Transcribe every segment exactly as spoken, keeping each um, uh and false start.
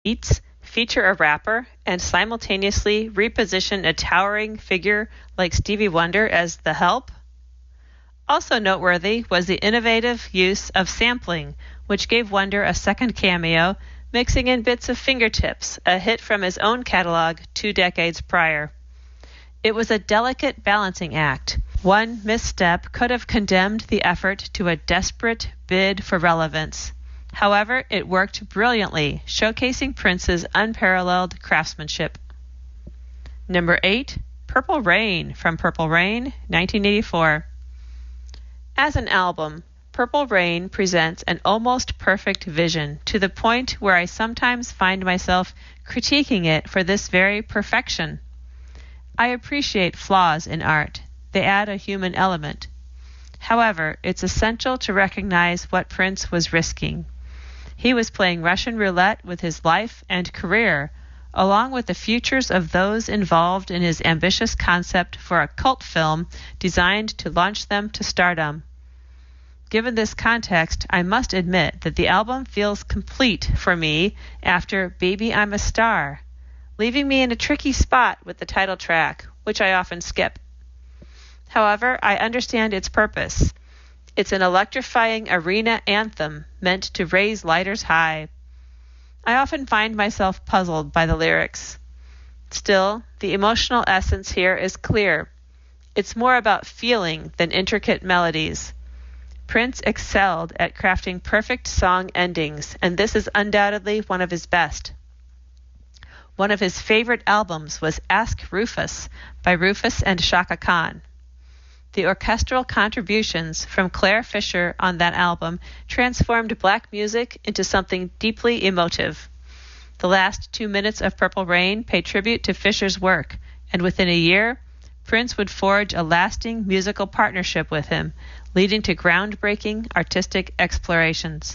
beats, feature a rapper, and simultaneously reposition a towering figure like Stevie Wonder as the Help? Also noteworthy was the innovative use of sampling, which gave Wonder a second cameo, mixing in bits of Fingertips, a hit from his own catalog two decades prior. It was a delicate balancing act. One misstep could have condemned the effort to a desperate bid for relevance. However, it worked brilliantly, showcasing Prince's unparalleled craftsmanship. Number eight, Purple Rain from Purple Rain, nineteen eighty-four. As an album, Purple Rain presents an almost perfect vision, to the point where I sometimes find myself critiquing it for this very perfection. I appreciate flaws in art. They add a human element. However, it's essential to recognize what Prince was risking. He was playing Russian roulette with his life and career, along with the futures of those involved in his ambitious concept for a cult film designed to launch them to stardom. Given this context, I must admit that the album feels complete for me after Baby I'm a Star, leaving me in a tricky spot with the title track, which I often skip. However, I understand its purpose. It's an electrifying arena anthem meant to raise lighters high. I often find myself puzzled by the lyrics. Still, the emotional essence here is clear. It's more about feeling than intricate melodies. Prince excelled at crafting perfect song endings, and this is undoubtedly one of his best. One of his favorite albums was Ask Rufus by Rufus and Chaka Khan. The orchestral contributions from Claire Fisher on that album transformed black music into something deeply emotive. The last two minutes of Purple Rain pay tribute to Fisher's work, and within a year, Prince would forge a lasting musical partnership with him, leading to groundbreaking artistic explorations.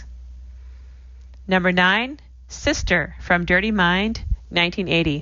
Number nine, Sister from Dirty Mind, nineteen eighty.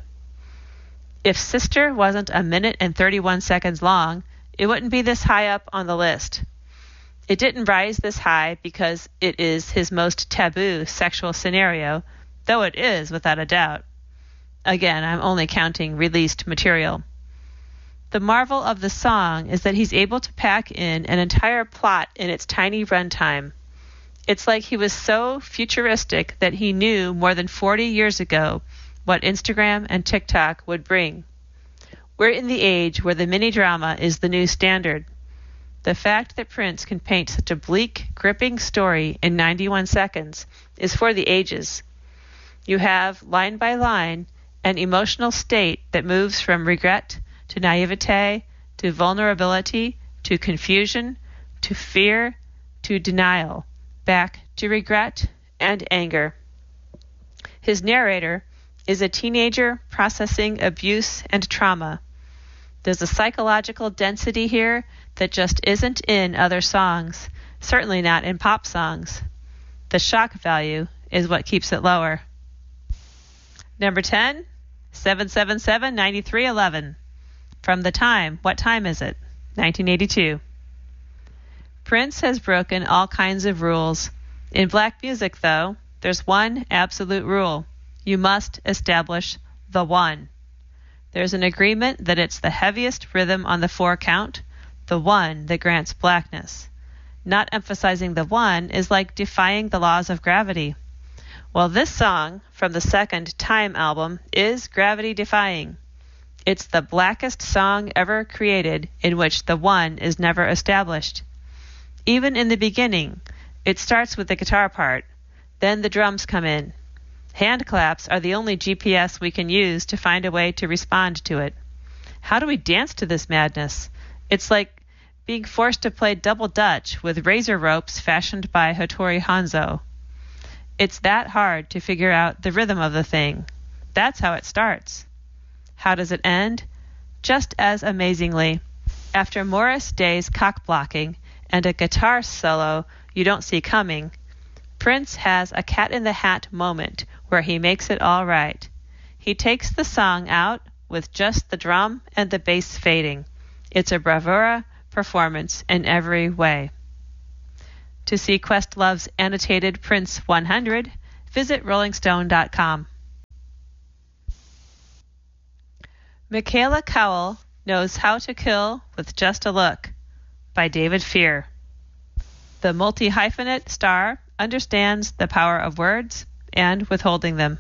If Sister wasn't a minute and thirty-one seconds long, it wouldn't be this high up on the list. It didn't rise this high because it is his most taboo sexual scenario, though it is without a doubt. Again, I'm only counting released material. The marvel of the song is that he's able to pack in an entire plot in its tiny runtime. It's like he was so futuristic that he knew more than forty years ago what Instagram and TikTok would bring. We're in the age where the mini-drama is the new standard. The fact that Prince can paint such a bleak, gripping story in ninety-one seconds is for the ages. You have, line by line, an emotional state that moves from regret to naivete, to vulnerability, to confusion, to fear, to denial, back to regret and anger. His narrator is a teenager processing abuse and trauma. There's a psychological density here that just isn't in other songs, certainly not in pop songs. The shock value is what keeps it lower. Number ten, seven seven seven, nine three one one. From The Time, What Time Is It? nineteen eighty-two. Prince has broken all kinds of rules. In black music, though, there's one absolute rule. You must establish the one. There's an agreement that it's the heaviest rhythm on the four count, the one that grants blackness. Not emphasizing the one is like defying the laws of gravity. Well, this song from the second Time album is gravity-defying. It's the blackest song ever created in which the one is never established. Even in the beginning, it starts with the guitar part, then the drums come in. Hand claps are the only G P S we can use to find a way to respond to it. How do we dance to this madness? It's like being forced to play double dutch with razor ropes fashioned by Hattori Hanzo. It's that hard to figure out the rhythm of the thing. That's how it starts. How does it end? Just as amazingly. After Morris Day's cock-blocking and a guitar solo you don't see coming, Prince has a cat-in-the-hat moment where he makes it all right. He takes the song out with just the drum and the bass fading. It's a bravura performance in every way. To see Questlove's annotated Prince one hundred, visit rolling stone dot com. Michaela Cowell Knows How to Kill with Just a Look by David Fear. The multi-hyphenate star understands the power of words and withholding them.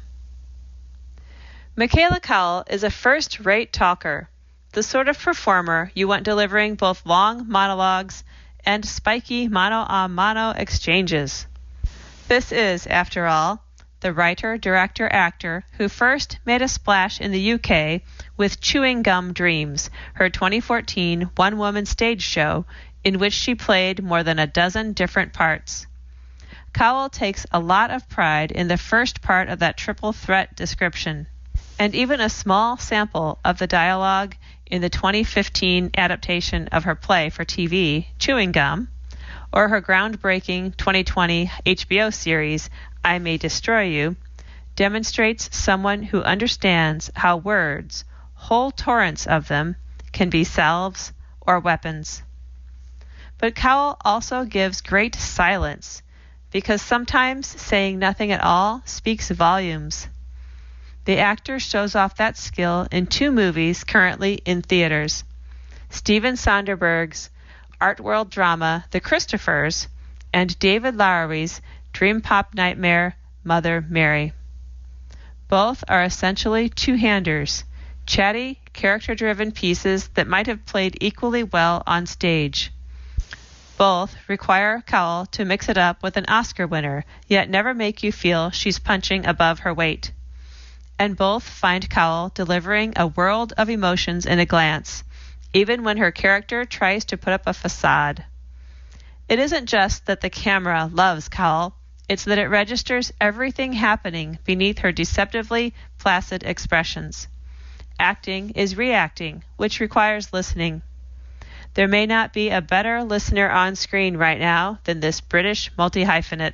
Michaela Cowell is a first-rate talker, the sort of performer you want delivering both long monologues and spiky mano-a-mano exchanges. This is, after all, the writer, director, actor who first made a splash in the U K with Chewing Gum Dreams, her twenty fourteen one-woman stage show in which she played more than a dozen different parts. Cowell takes a lot of pride in the first part of that triple threat description, and even a small sample of the dialogue in the twenty fifteen adaptation of her play for T V, Chewing Gum, or her groundbreaking twenty twenty H B O series, I May Destroy You, demonstrates someone who understands how words, whole torrents of them, can be salves or weapons. But Cowell also gives great silence, because sometimes saying nothing at all speaks volumes. The actor shows off that skill in two movies currently in theaters: Steven Soderbergh's art world drama The Christophers and David Lowery's dream pop nightmare Mother Mary. Both are essentially two-handers, chatty, character-driven pieces that might have played equally well on stage. Both require Cowell to mix it up with an Oscar winner, yet never make you feel she's punching above her weight. And both find Cowell delivering a world of emotions in a glance, even when her character tries to put up a facade. It isn't just that the camera loves Cowell, it's that it registers everything happening beneath her deceptively placid expressions. Acting is reacting, which requires listening. There may not be a better listener on screen right now than this British multi-hyphenate.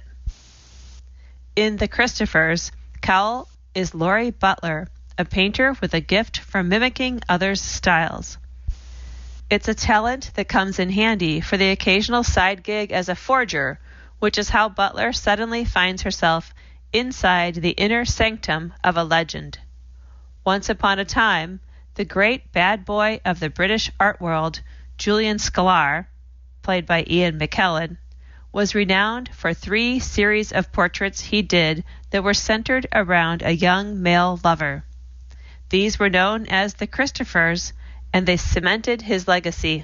In The Christophers, Cowell is Laurie Butler, a painter with a gift for mimicking others' styles. It's a talent that comes in handy for the occasional side gig as a forger, which is how Butler suddenly finds herself inside the inner sanctum of a legend. Once upon a time, the great bad boy of the British art world, Julian Sklar, played by Ian McKellen, was renowned for three series of portraits he did that were centered around a young male lover. These were known as the Christophers, and they cemented his legacy.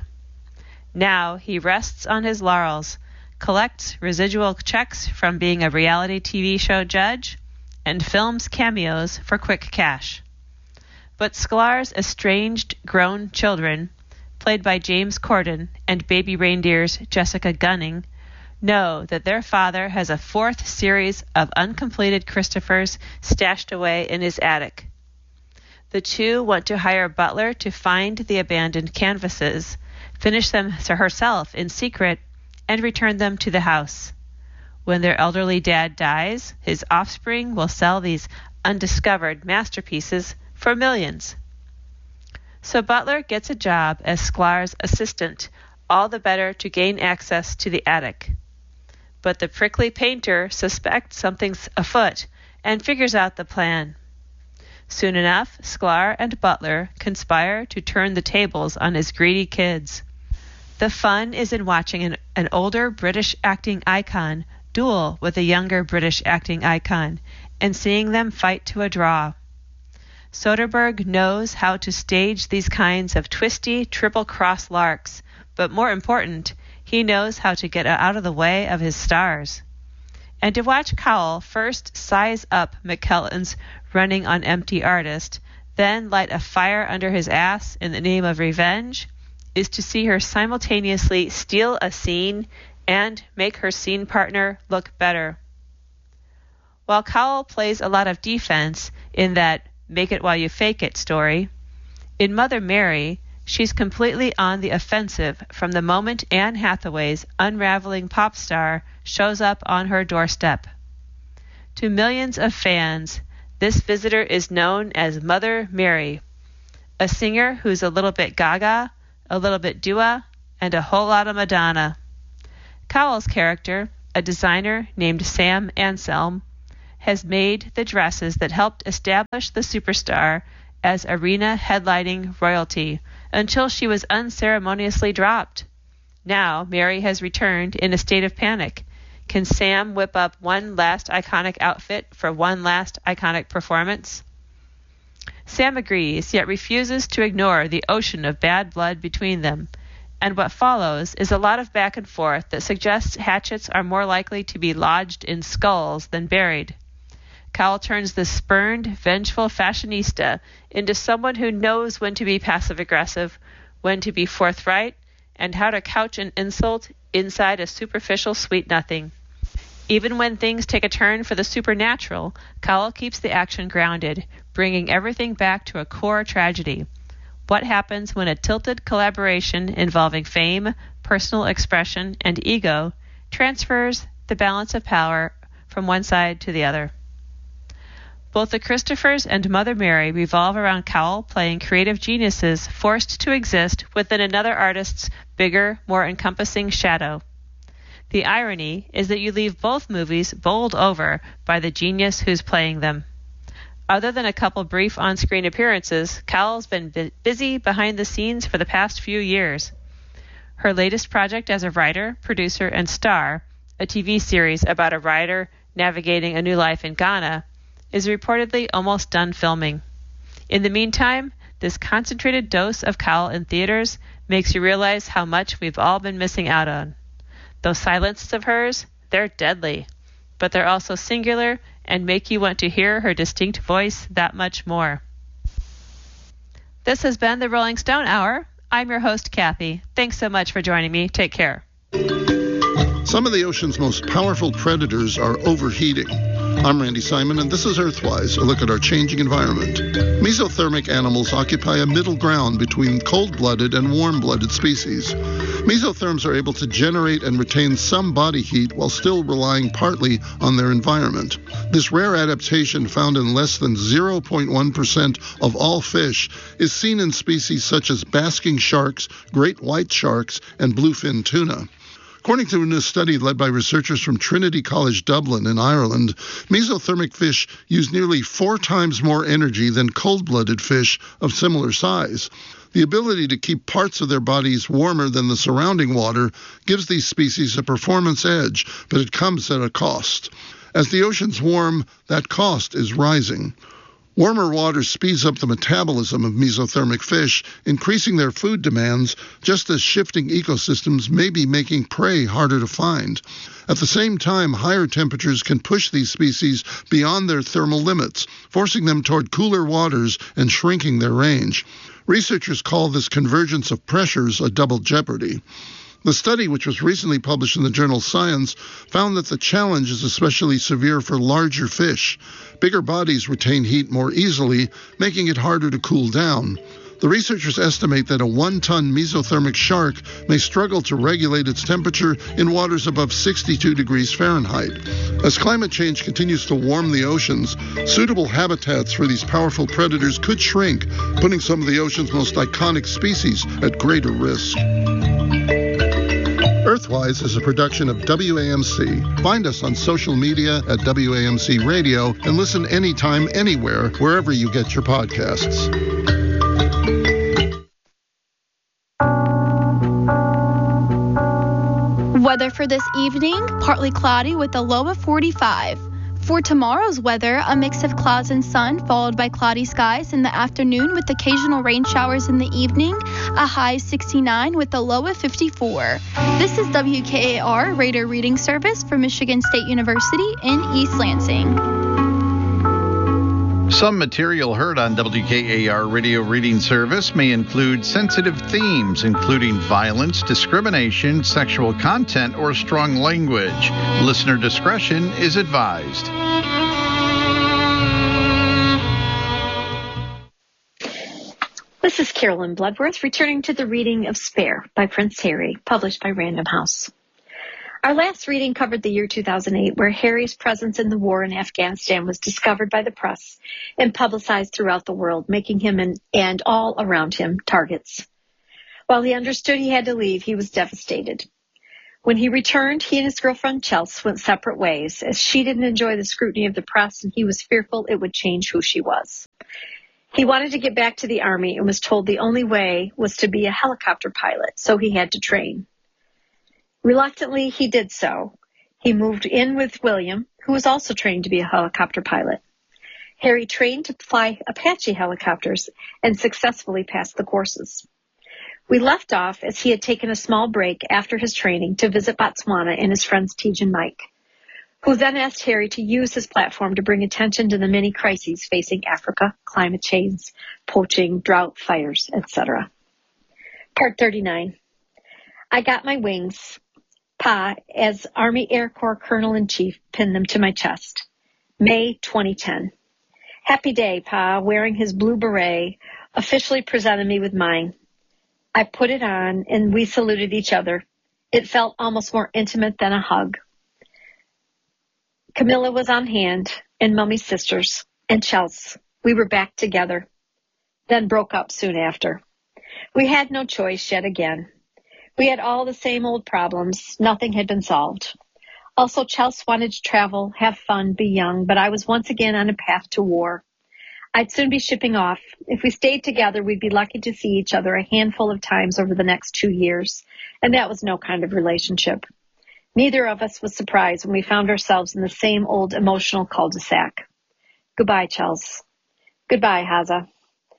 Now he rests on his laurels, collects residual checks from being a reality T V show judge, and films cameos for quick cash. But Sklar's estranged grown children, played by James Corden and Baby Reindeer's Jessica Gunning, know that their father has a fourth series of uncompleted Christophers stashed away in his attic. The two want to hire Butler to find the abandoned canvases, finish them herself in secret, and return them to the house. When their elderly dad dies, his offspring will sell these undiscovered masterpieces for millions. So Butler gets a job as Sklar's assistant, all the better to gain access to the attic. But the prickly painter suspects something's afoot and figures out the plan. Soon enough, Sklar and Butler conspire to turn the tables on his greedy kids. The fun is in watching an, an older British acting icon duel with a younger British acting icon and seeing them fight to a draw. Soderbergh knows how to stage these kinds of twisty triple-cross larks, but more important, he knows how to get out of the way of his stars. And to watch Cowell first size up McKellen's running on empty artist, then light a fire under his ass in the name of revenge, is to see her simultaneously steal a scene and make her scene partner look better. While Cowell plays a lot of defense in that make it while you fake it story, in Mother Mary, she's completely on the offensive from the moment Anne Hathaway's unraveling pop star shows up on her doorstep. To millions of fans, this visitor is known as Mother Mary, a singer who's a little bit gaga, a little bit Dua, and a whole lot of Madonna. Cowell's character, a designer named Sam Anselm, has made the dresses that helped establish the superstar as arena headlining royalty until she was unceremoniously dropped. Now, Mary has returned in a state of panic. Can Sam whip up one last iconic outfit for one last iconic performance? Sam agrees, yet refuses to ignore the ocean of bad blood between them, and what follows is a lot of back and forth that suggests hatchets are more likely to be lodged in skulls than buried. Cowell turns the spurned, vengeful fashionista into someone who knows when to be passive-aggressive, when to be forthright, and how to couch an insult inside a superficial sweet-nothing. Even when things take a turn for the supernatural, Cowell keeps the action grounded, bringing everything back to a core tragedy. What happens when a tilted collaboration involving fame, personal expression, and ego transfers the balance of power from one side to the other? Both the Christophers and Mother Mary revolve around Cowell playing creative geniuses forced to exist within another artist's bigger, more encompassing shadow. The irony is that you leave both movies bowled over by the genius who's playing them. Other than a couple brief on-screen appearances, Cowell's been bu- busy behind the scenes for the past few years. Her latest project as a writer, producer, and star, a T V series about a writer navigating a new life in Ghana, is reportedly almost done filming. In the meantime, this concentrated dose of Cowell in theaters makes you realize how much we've all been missing out on. Those silences of hers, they're deadly, but they're also singular and make you want to hear her distinct voice that much more. This has been the Rolling Stone Hour. I'm your host, Kathy. Thanks so much for joining me. Take care. Some of the ocean's most powerful predators are overheating. I'm Randy Simon, and this is Earthwise, a look at our changing environment. Mesothermic animals occupy a middle ground between cold-blooded and warm-blooded species. Mesotherms are able to generate and retain some body heat while still relying partly on their environment. This rare adaptation, found in less than zero point one percent of all fish, is seen in species such as basking sharks, great white sharks, and bluefin tuna. According to a new study led by researchers from Trinity College Dublin in Ireland, mesothermic fish use nearly four times more energy than cold-blooded fish of similar size. The ability to keep parts of their bodies warmer than the surrounding water gives these species a performance edge, but it comes at a cost. As the oceans warm, that cost is rising. Warmer water speeds up the metabolism of mesothermic fish, increasing their food demands, just as shifting ecosystems may be making prey harder to find. At the same time, higher temperatures can push these species beyond their thermal limits, forcing them toward cooler waters and shrinking their range. Researchers call this convergence of pressures a double jeopardy. The study, which was recently published in the journal Science, found that the challenge is especially severe for larger fish. Bigger bodies retain heat more easily, making it harder to cool down. The researchers estimate that a one-ton mesothermic shark may struggle to regulate its temperature in waters above sixty-two degrees Fahrenheit. As climate change continues to warm the oceans, suitable habitats for these powerful predators could shrink, putting some of the ocean's most iconic species at greater risk. Earthwise is a production of W A M C. Find us on social media at W A M C Radio and listen anytime, anywhere, wherever you get your podcasts. Weather for this evening, partly cloudy with a low of forty-five. For tomorrow's weather, a mix of clouds and sun, followed by cloudy skies in the afternoon with occasional rain showers in the evening, a high sixty-nine with a low of fifty-four. This is W K A R Radar Reading Service for Michigan State University in East Lansing. Some material heard on W K A R Radio Reading Service may include sensitive themes, including violence, discrimination, sexual content, or strong language. Listener discretion is advised. This is Carolyn Bloodworth, returning to the reading of Spare by Prince Harry, published by Random House. Our last reading covered the year two thousand eight, where Harry's presence in the war in Afghanistan was discovered by the press and publicized throughout the world, making him and, and all around him targets. While he understood he had to leave, he was devastated. When he returned, he and his girlfriend Chelsea went separate ways, as she didn't enjoy the scrutiny of the press and he was fearful it would change who she was. He wanted to get back to the Army and was told the only way was to be a helicopter pilot, so he had to train. Reluctantly, he did so. He moved in with William, who was also trained to be a helicopter pilot. Harry trained to fly Apache helicopters and successfully passed the courses. We left off as he had taken a small break after his training to visit Botswana and his friends Tej and Mike, who then asked Harry to use his platform to bring attention to the many crises facing Africa, climate change, poaching, drought, fires, et cetera. Part thirty-nine. I got my wings. Pa, as Army Air Corps Colonel-in-Chief, pinned them to my chest. May twenty ten. Happy day, Pa, wearing his blue beret, officially presented me with mine. I put it on, and we saluted each other. It felt almost more intimate than a hug. Camilla was on hand, and Mummy's sisters, and Chelsea. We were back together, then broke up soon after. We had no choice yet again. We had all the same old problems. Nothing had been solved. Also, Chelsea wanted to travel, have fun, be young, but I was once again on a path to war. I'd soon be shipping off. If we stayed together, we'd be lucky to see each other a handful of times over the next two years, and that was no kind of relationship. Neither of us was surprised when we found ourselves in the same old emotional cul-de-sac. Goodbye, Chelsea. Goodbye, Haza.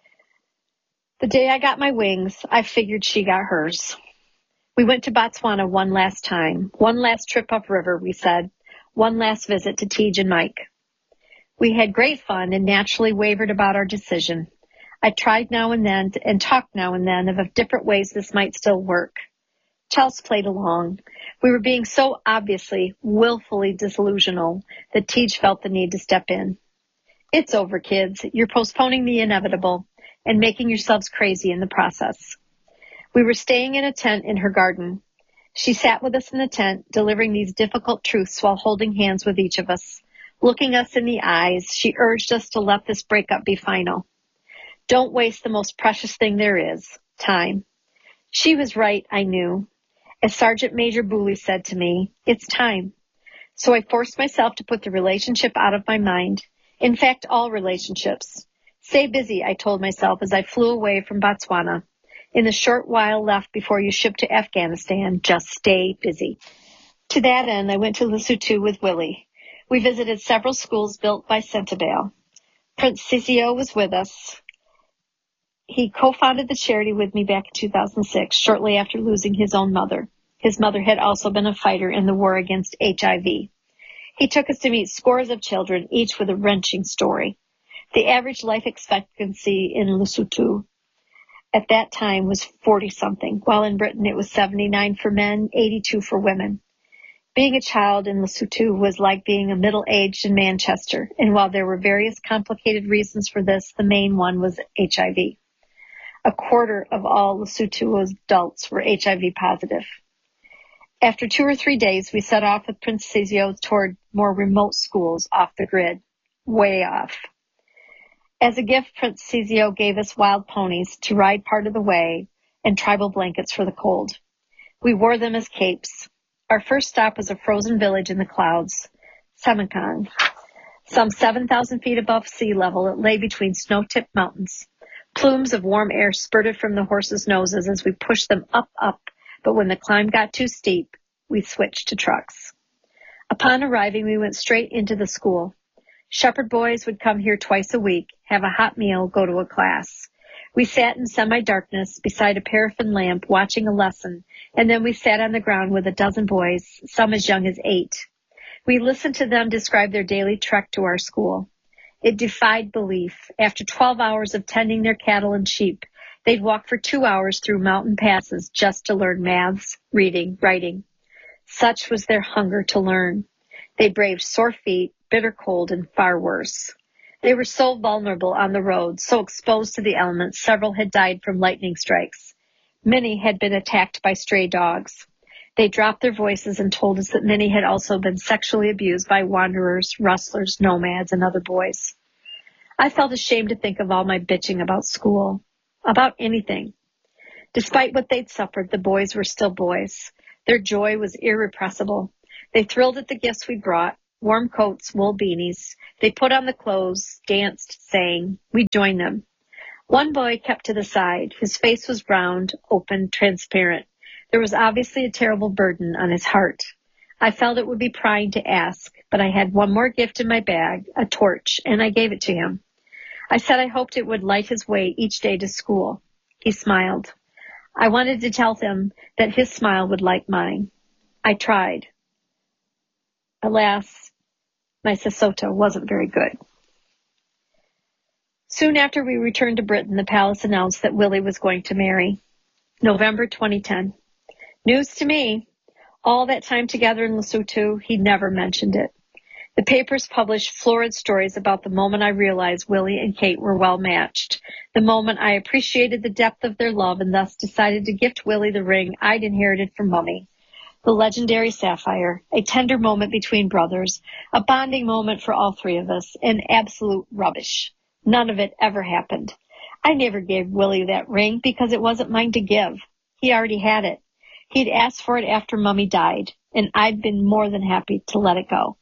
The day I got my wings, I figured she got hers. We went to Botswana one last time, one last trip upriver, we said, one last visit to Tej and Mike. We had great fun and naturally wavered about our decision. I tried now and then to, and talked now and then of different ways this might still work. Chelsea played along. We were being so obviously, willfully disillusional that Tej felt the need to step in. It's over, kids. You're postponing the inevitable and making yourselves crazy in the process. We were staying in a tent in her garden. She sat with us in the tent, delivering these difficult truths while holding hands with each of us. Looking us in the eyes, she urged us to let this breakup be final. Don't waste the most precious thing there is, time. She was right, I knew. As Sergeant Major Booley said to me, it's time. So I forced myself to put the relationship out of my mind. In fact, all relationships. Stay busy, I told myself as I flew away from Botswana. In the short while left before you ship to Afghanistan, just stay busy. To that end, I went to Lesotho with Willie. We visited several schools built by Centabale. Prince Sisio was with us. He co-founded the charity with me back in two thousand six, shortly after losing his own mother. His mother had also been a fighter in the war against H I V. He took us to meet scores of children, each with a wrenching story. The average life expectancy in Lesotho at that time was forty-something, while in Britain it was seventy-nine for men, eighty-two for women. Being a child in Lesotho was like being a middle-aged in Manchester, and while there were various complicated reasons for this, the main one was H I V. A quarter of all Lesotho adults were H I V positive. After two or three days, we set off with Prince Sisio toward more remote schools off the grid, way off. As a gift, Prince Sisio gave us wild ponies to ride part of the way and tribal blankets for the cold. We wore them as capes. Our first stop was a frozen village in the clouds, Semakang. Some seven thousand feet above sea level, it lay between snow-tipped mountains. Plumes of warm air spurted from the horses' noses as we pushed them up, up, but when the climb got too steep, we switched to trucks. Upon arriving, we went straight into the school. Shepherd boys would come here twice a week, have a hot meal, go to a class. We sat in semi-darkness beside a paraffin lamp watching a lesson, and then we sat on the ground with a dozen boys, some as young as eight. We listened to them describe their daily trek to our school. It defied belief. After twelve hours of tending their cattle and sheep, they'd walk for two hours through mountain passes just to learn maths, reading, writing. Such was their hunger to learn. They braved sore feet, bitter cold, and far worse. They were so vulnerable on the road, so exposed to the elements, several had died from lightning strikes. Many had been attacked by stray dogs. They dropped their voices and told us that many had also been sexually abused by wanderers, rustlers, nomads, and other boys. I felt ashamed to think of all my bitching about school, about anything. Despite what they'd suffered, the boys were still boys. Their joy was irrepressible. They thrilled at the gifts we brought, warm coats, wool beanies. They put on the clothes, danced, sang. We joined them. One boy kept to the side. His face was round, open, transparent. There was obviously a terrible burden on his heart. I felt it would be prying to ask, but I had one more gift in my bag, a torch, and I gave it to him. I said I hoped it would light his way each day to school. He smiled. I wanted to tell him that his smile would light mine. I tried. Alas, my Sesotho wasn't very good. Soon after we returned to Britain, the palace announced that Willie was going to marry. November twenty ten. News to me. All that time together in Lesotho, he never mentioned it. The papers published florid stories about the moment I realized Willie and Kate were well matched, the moment I appreciated the depth of their love and thus decided to gift Willie the ring I'd inherited from Mummy, the legendary sapphire, a tender moment between brothers, a bonding moment for all three of us, and absolute rubbish. None of it ever happened. I never gave Willie that ring because it wasn't mine to give. He already had it. He'd asked for it after Mummy died, and I'd been more than happy to let it go.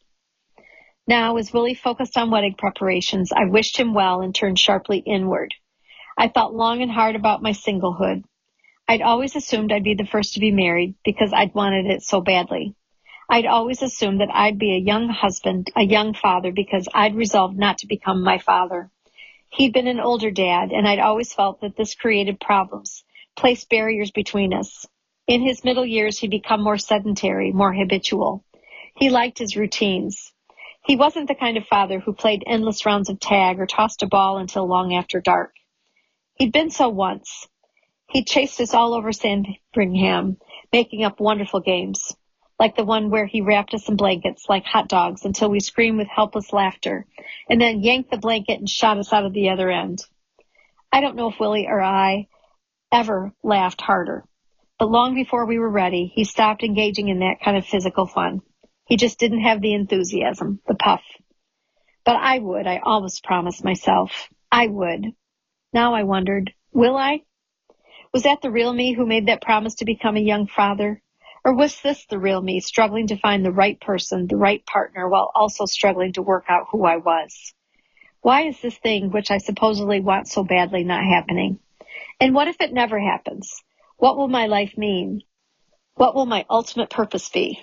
Now, as Willie focused on wedding preparations, I wished him well and turned sharply inward. I thought long and hard about my singlehood. I'd always assumed I'd be the first to be married because I'd wanted it so badly. I'd always assumed that I'd be a young husband, a young father, because I'd resolved not to become my father. He'd been an older dad, and I'd always felt that this created problems, placed barriers between us. In his middle years, he'd become more sedentary, more habitual. He liked his routines. He wasn't the kind of father who played endless rounds of tag or tossed a ball until long after dark. He'd been so once. He chased us all over Sandringham, making up wonderful games, like the one where he wrapped us in blankets like hot dogs until we screamed with helpless laughter, and then yanked the blanket and shot us out of the other end. I don't know if Willie or I ever laughed harder, but long before we were ready, he stopped engaging in that kind of physical fun. He just didn't have the enthusiasm, the puff. But I would, I almost promised myself. I would. Now I wondered, will I? Was that the real me who made that promise to become a young father? Or was this the real me, struggling to find the right person, the right partner, while also struggling to work out who I was? Why is this thing, which I supposedly want so badly, not happening? And what if it never happens? What will my life mean? What will my ultimate purpose be?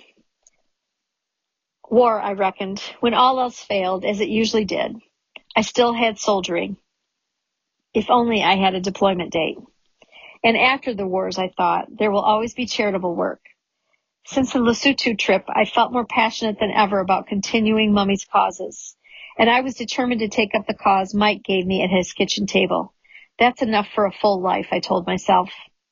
War, I reckoned, when all else failed, as it usually did. I still had soldiering. If only I had a deployment date. And after the wars, I thought, there will always be charitable work. Since the Lesotho trip, I felt more passionate than ever about continuing Mummy's causes, and I was determined to take up the cause Mike gave me at his kitchen table. That's enough for a full life, I told myself.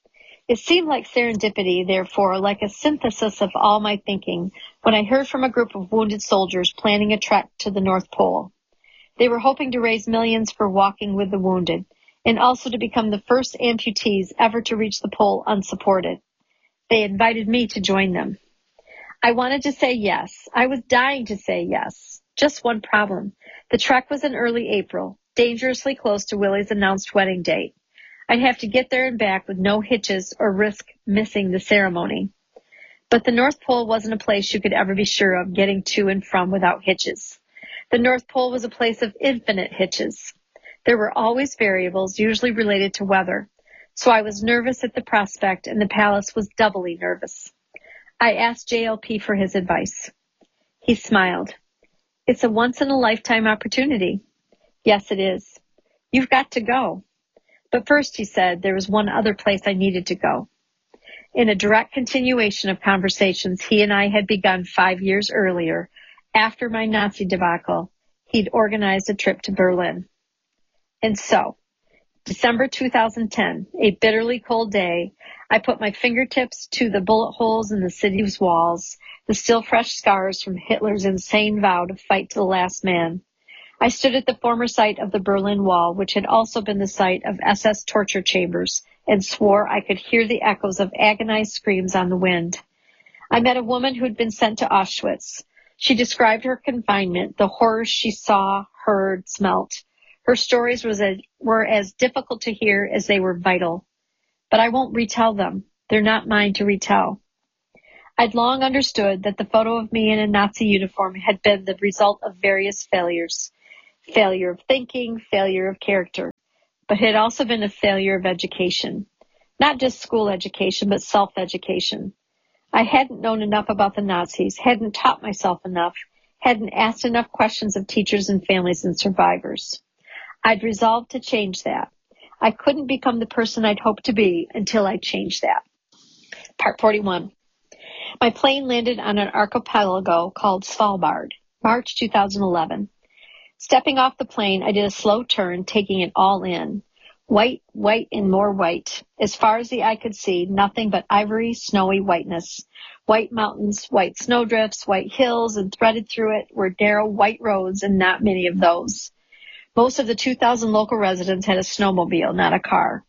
It seemed like serendipity, therefore, like a synthesis of all my thinking, when I heard from a group of wounded soldiers planning a trek to the North Pole. They were hoping to raise millions for Walking with the Wounded, and also to become the first amputees ever to reach the pole unsupported. They invited me to join them. I wanted to say yes. I was dying to say yes. Just one problem. The trek was in early April, dangerously close to Willie's announced wedding date. I'd have to get there and back with no hitches or risk missing the ceremony. But the North Pole wasn't a place you could ever be sure of getting to and from without hitches. The North Pole was a place of infinite hitches. There were always variables, usually related to weather. So I was nervous at the prospect, and the palace was doubly nervous. I asked J L P for his advice. He smiled. It's a once-in-a-lifetime opportunity. Yes, it is. You've got to go. But first, he said, there was one other place I needed to go. In a direct continuation of conversations he and I had begun five years earlier, after my Nazi debacle, he'd organized a trip to Berlin. And so, December two thousand ten, a bitterly cold day, I put my fingertips to the bullet holes in the city's walls, the still fresh scars from Hitler's insane vow to fight to the last man. I stood at the former site of the Berlin Wall, which had also been the site of S S torture chambers, and swore I could hear the echoes of agonized screams on the wind. I met a woman who had been sent to Auschwitz. She described her confinement, the horrors she saw, heard, smelt. Her stories was a, were as difficult to hear as they were vital. But I won't retell them. They're not mine to retell. I'd long understood that the photo of me in a Nazi uniform had been the result of various failures. Failure of thinking, failure of character. but had also been a failure of education. Not just school education, but self-education. I hadn't known enough about the Nazis, hadn't taught myself enough, hadn't asked enough questions of teachers and families and survivors. I'd resolved to change that. I couldn't become the person I'd hoped to be until I changed that. Part forty-one. My plane landed on an archipelago called Svalbard, March two thousand eleven. Stepping off the plane, I did a slow turn, taking it all in. White, white, and more white. As far as the eye could see, nothing but ivory, snowy whiteness. White mountains, white snowdrifts, white hills, and threaded through it were narrow white roads, and not many of those. Most of the two thousand local residents had a snowmobile, not a car.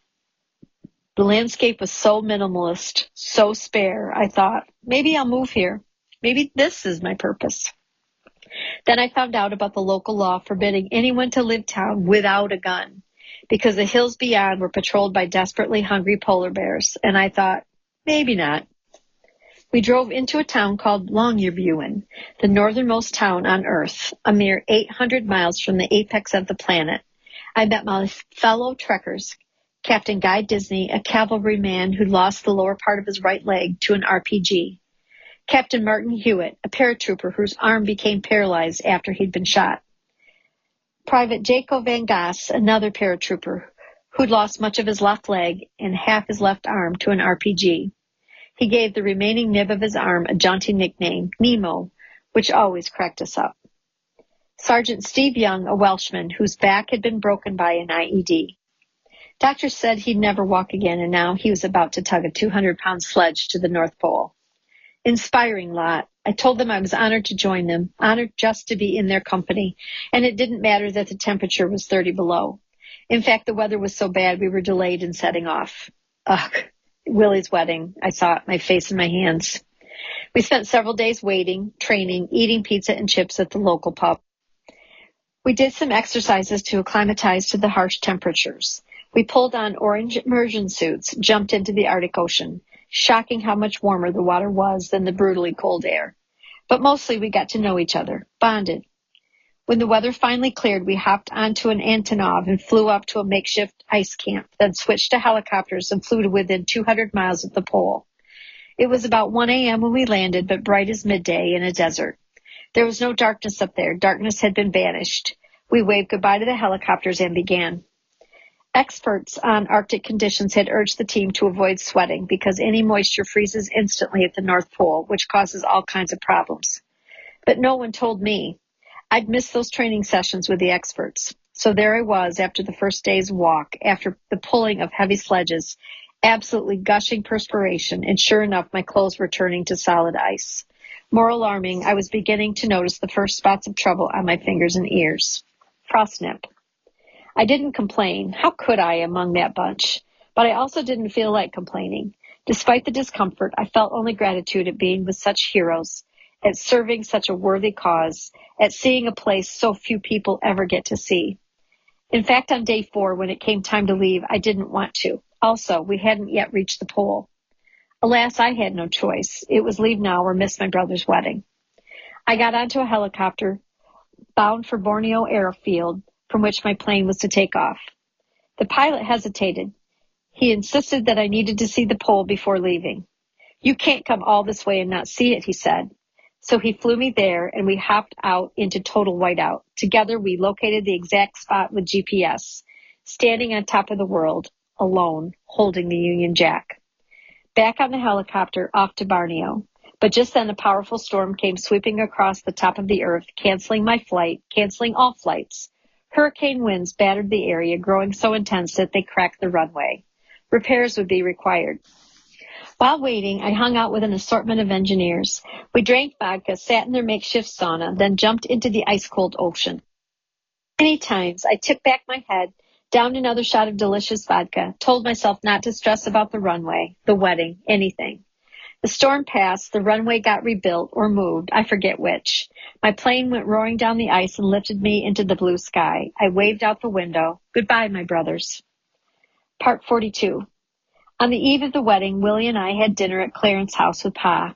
The landscape was so minimalist, so spare, I thought, maybe I'll move here. Maybe this is my purpose. Then I found out about the local law forbidding anyone to leave town without a gun, because the hills beyond were patrolled by desperately hungry polar bears, and I thought, maybe not. We drove into a town called Longyearbyen, the northernmost town on Earth, a mere eight hundred miles from the apex of the planet. I met my fellow trekkers, Captain Guy Disney, a cavalryman who lost the lower part of his right leg to an R P G. Captain Martin Hewitt, a paratrooper whose arm became paralyzed after he'd been shot. Private Jaco Van Goss, another paratrooper, who'd lost much of his left leg and half his left arm to an R P G. He gave the remaining nib of his arm a jaunty nickname, Nemo, which always cracked us up. Sergeant Steve Young, a Welshman, whose back had been broken by an I E D. Doctors said he'd never walk again, and now he was about to tug a two hundred pound sledge to the North Pole. Inspiring lot. I told them I was honored to join them, honored just to be in their company, and it didn't matter that the temperature was thirty below. In fact, the weather was so bad we were delayed in setting off. Ugh, Willie's wedding. I saw it, my face in my hands. We spent several days waiting, training, eating pizza and chips at the local pub. We did some exercises to acclimatize to the harsh temperatures. We pulled on orange immersion suits, jumped into the Arctic Ocean. Shocking how much warmer the water was than the brutally cold air. But mostly we got to know each other, bonded. When the weather finally cleared, we hopped onto an Antonov and flew up to a makeshift ice camp, then switched to helicopters and flew to within two hundred miles of the pole. It was about one a.m. when we landed, but bright as midday in a desert. There was no darkness up there. Darkness had been banished. We waved goodbye to the helicopters and began. Experts on Arctic conditions had urged the team to avoid sweating because any moisture freezes instantly at the North Pole, which causes all kinds of problems. But no one told me. I'd missed those training sessions with the experts. So there I was after the first day's walk, after the pulling of heavy sledges, absolutely gushing perspiration, and sure enough, my clothes were turning to solid ice. More alarming, I was beginning to notice the first spots of trouble on my fingers and ears. Frostnip. I didn't complain. How could I among that bunch? But I also didn't feel like complaining. Despite the discomfort, I felt only gratitude at being with such heroes, at serving such a worthy cause, at seeing a place so few people ever get to see. In fact, on day four, when it came time to leave, I didn't want to. Also, we hadn't yet reached the pole. Alas, I had no choice. It was leave now or miss my brother's wedding. I got onto a helicopter, bound for Borneo Airfield, from which my plane was to take off. The pilot hesitated. He insisted that I needed to see the pole before leaving. You can't come all this way and not see it, he said. So he flew me there, and we hopped out into total whiteout. Together, we located the exact spot with G P S, standing on top of the world, alone, holding the Union Jack. Back on the helicopter, off to Borneo. But just then a powerful storm came sweeping across the top of the earth, canceling my flight, canceling all flights. Hurricane winds battered the area, growing so intense that they cracked the runway. Repairs would be required. While waiting, I hung out with an assortment of engineers. We drank vodka, sat in their makeshift sauna, then jumped into the ice-cold ocean. Many times, I tipped back my head, downed another shot of delicious vodka, told myself not to stress about the runway, the wedding, anything. The storm passed, the runway got rebuilt or moved, I forget which. My plane went roaring down the ice and lifted me into the blue sky. I waved out the window. Goodbye, my brothers. Part forty-two. On the eve of the wedding, Willie and I had dinner at Clarence's house with Pa.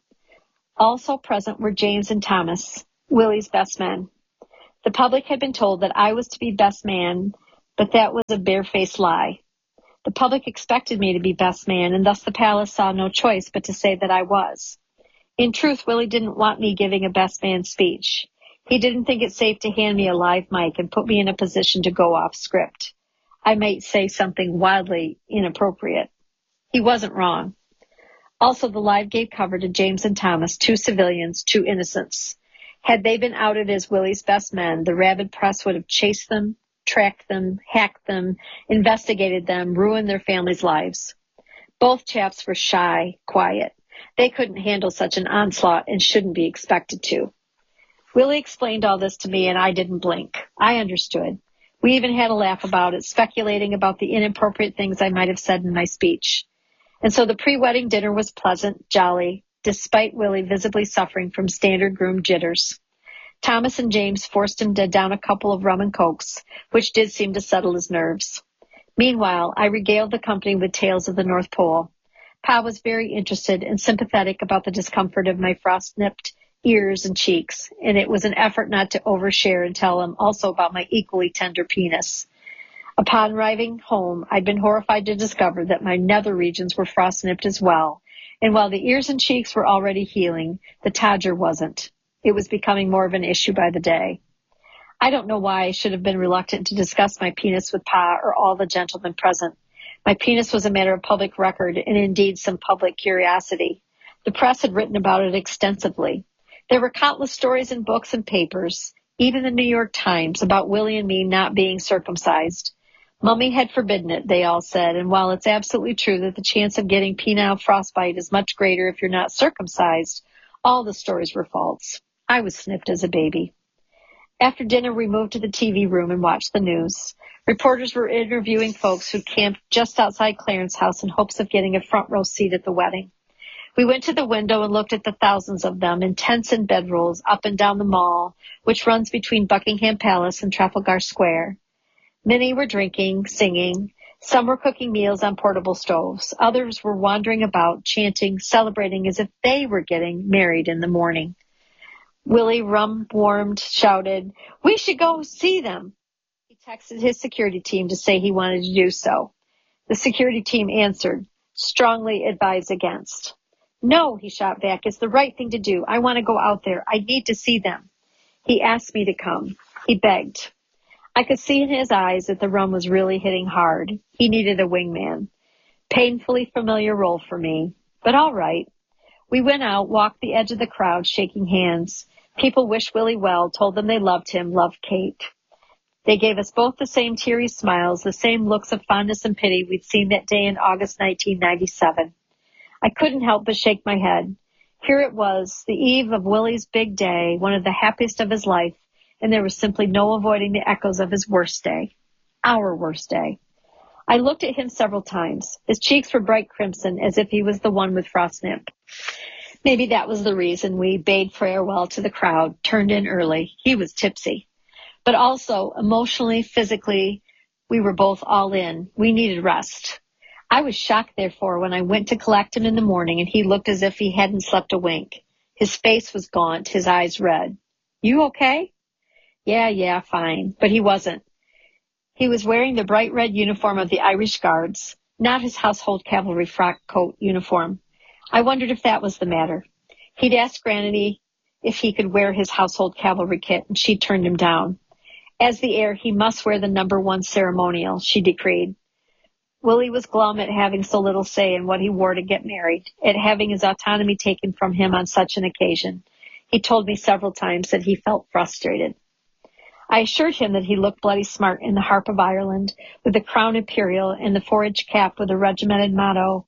Also present were James and Thomas, Willie's best men. The public had been told that I was to be best man but that was a barefaced lie. The public expected me to be best man, and thus the palace saw no choice but to say that I was. In truth, Willie didn't want me giving a best man speech. He didn't think it safe to hand me a live mic and put me in a position to go off script. I might say something wildly inappropriate. He wasn't wrong. Also, the live gate covered James and Thomas, two civilians, two innocents. Had they been outed as Willie's best men, the rabid press would have chased them, tracked them, hacked them, investigated them, ruined their families' lives. Both chaps were shy, quiet. They couldn't handle such an onslaught and shouldn't be expected to. Willie explained all this to me, and I didn't blink. I understood. We even had a laugh about it, speculating about the inappropriate things I might have said in my speech. And so the pre-wedding dinner was pleasant, jolly, despite Willie visibly suffering from standard groom jitters. Thomas and James forced him to down a couple of rum and cokes, which did seem to settle his nerves. Meanwhile, I regaled the company with tales of the North Pole. Pa was very interested and sympathetic about the discomfort of my frost-nipped ears and cheeks, and it was an effort not to overshare and tell him also about my equally tender penis. Upon arriving home, I'd been horrified to discover that my nether regions were frost-nipped as well, and while the ears and cheeks were already healing, the todger wasn't. It was becoming more of an issue by the day. I don't know why I should have been reluctant to discuss my penis with Pa or all the gentlemen present. My penis was a matter of public record and indeed some public curiosity. The press had written about it extensively. There were countless stories in books and papers, even the New York Times, about Willie and me not being circumcised. Mummy had forbidden it, they all said, and while it's absolutely true that the chance of getting penile frostbite is much greater if you're not circumcised, all the stories were false. I was snipped as a baby. After dinner, we moved to the T V room and watched the news. Reporters were interviewing folks who camped just outside Clarence House in hopes of getting a front row seat at the wedding. We went to the window and looked at the thousands of them in tents and bedrolls up and down the mall, which runs between Buckingham Palace and Trafalgar Square. Many were drinking, singing. Some were cooking meals on portable stoves. Others were wandering about, chanting, celebrating as if they were getting married in the morning. Willie, rum-warmed, shouted, "We should go see them." He texted his security team to say he wanted to do so. The security team answered, "Strongly advise against." "No," he shot back, "it's the right thing to do. I want to go out there. I need to see them." He asked me to come. He begged. I could see in his eyes that the rum was really hitting hard. He needed a wingman. Painfully familiar role for me, but all right. We went out, walked the edge of the crowd, shaking hands. People wished Willie well, told them they loved him, loved Kate. They gave us both the same teary smiles, the same looks of fondness and pity we'd seen that day in August nineteen ninety-seven. I couldn't help but shake my head. Here it was, the eve of Willie's big day, one of the happiest of his life, and there was simply no avoiding the echoes of his worst day. Our worst day. I looked at him several times. His cheeks were bright crimson, as if he was the one with frostnip. Maybe that was the reason we bade farewell to the crowd, turned in early. He was tipsy. But also, emotionally, physically, we were both all in. We needed rest. I was shocked, therefore, when I went to collect him in the morning, and he looked as if he hadn't slept a wink. His face was gaunt, his eyes red. "You okay?" Yeah, yeah, fine. But he wasn't. He was wearing the bright red uniform of the Irish Guards, not his household cavalry frock coat uniform. I wondered if that was the matter. He'd asked Granny if he could wear his household cavalry kit, and she turned him down. As the heir, he must wear the number one ceremonial, she decreed. Willie was glum at having so little say in what he wore to get married, at having his autonomy taken from him on such an occasion. He told me several times that he felt frustrated. I assured him that he looked bloody smart in the Harp of Ireland, with the crown imperial and the four-inch cap with the regimented motto,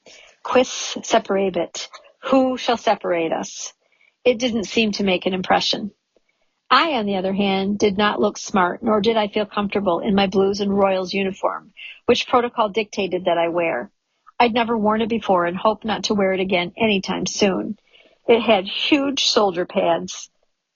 "Quis separabit," who shall separate us? It didn't seem to make an impression. I, on the other hand, did not look smart, nor did I feel comfortable in my Blues and Royals uniform, which protocol dictated that I wear. I'd never worn it before and hoped not to wear it again anytime soon. It had huge shoulder pads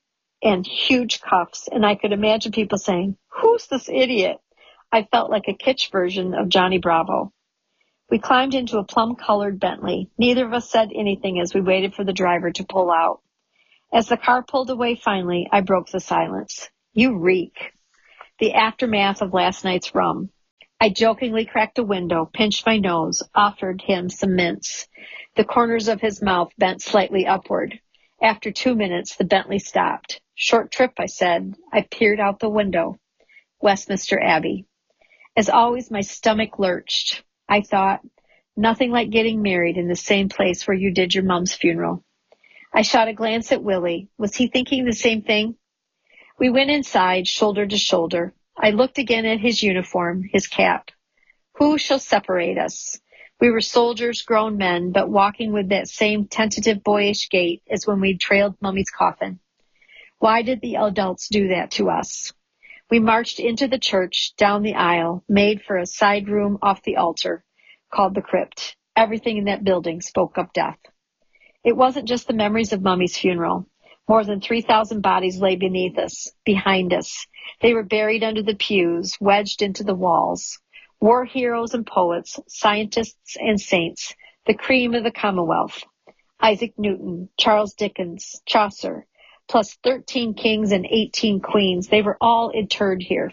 and huge cuffs, and I could imagine people saying, "Who's this idiot?" I felt like a kitsch version of Johnny Bravo. We climbed into a plum-colored Bentley. Neither of us said anything as we waited for the driver to pull out. As the car pulled away finally, I broke the silence. "You reek." the aftermath of last night's rum. I jokingly cracked a window, pinched my nose, offered him some mints. The corners of his mouth bent slightly upward. After two minutes, the Bentley stopped. Short trip, I said. I peered out the window. Westminster Abbey. As always, my stomach lurched. I thought, nothing like getting married in the same place where you did your mom's funeral. I shot a glance at Willie. Was he thinking the same thing? We went inside, shoulder to shoulder. I looked again at his uniform, his cap. Who shall separate us? We were soldiers, grown men, but walking with that same tentative boyish gait as when we trailed Mummy's coffin. Why did the adults do that to us? We marched into the church, down the aisle, made for a side room off the altar, called the crypt. Everything in that building spoke of death. It wasn't just the memories of Mummy's funeral. More than three thousand bodies lay beneath us, behind us. They were buried under the pews, wedged into the walls. War heroes and poets, scientists and saints, the cream of the Commonwealth. Isaac Newton, Charles Dickens, Chaucer, plus thirteen kings and eighteen queens. They were all interred here.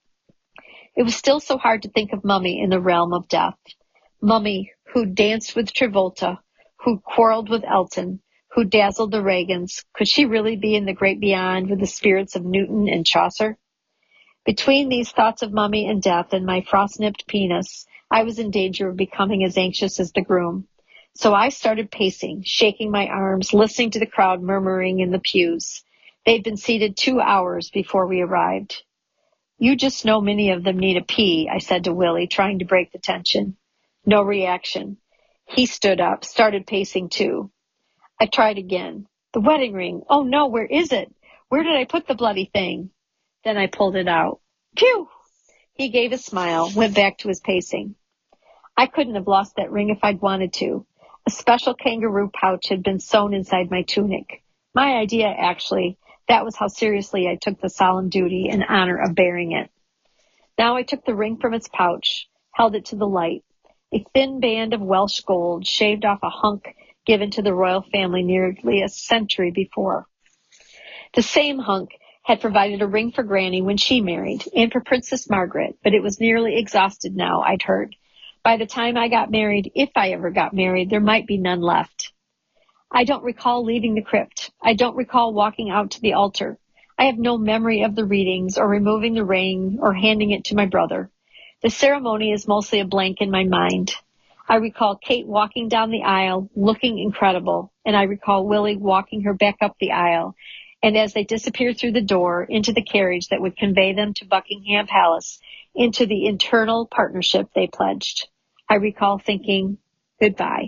It was still so hard to think of Mummy in the realm of death. Mummy, who danced with Travolta, who quarreled with Elton, who dazzled the Reagans. Could she really be in the great beyond with the spirits of Newton and Chaucer? Between these thoughts of Mummy and death and my frost-nipped penis, I was in danger of becoming as anxious as the groom. So I started pacing, shaking my arms, listening to the crowd murmuring in the pews. They'd been seated two hours before we arrived. You just know many of them need a pee, I said to Willie, trying to break the tension. No reaction. He stood up, started pacing too. I tried again. The wedding ring. Oh no, where is it? Where did I put the bloody thing? Then I pulled it out. Phew! He gave a smile, went back to his pacing. I couldn't have lost that ring if I'd wanted to. A special kangaroo pouch had been sewn inside my tunic. My idea, actually. That was how seriously I took the solemn duty and honor of bearing it. Now I took the ring from its pouch, held it to the light. A thin band of Welsh gold shaved off a hunk given to the royal family nearly a century before. The same hunk had provided a ring for Granny when she married, and for Princess Margaret, but it was nearly exhausted now, I'd heard. By the time I got married, if I ever got married, there might be none left. I don't recall leaving the crypt. I don't recall walking out to the altar. I have no memory of the readings or removing the ring or handing it to my brother. The ceremony is mostly a blank in my mind. I recall Kate walking down the aisle, looking incredible, and I recall Willie walking her back up the aisle, and as they disappeared through the door into the carriage that would convey them to Buckingham Palace, into the eternal partnership they pledged. I recall thinking, goodbye.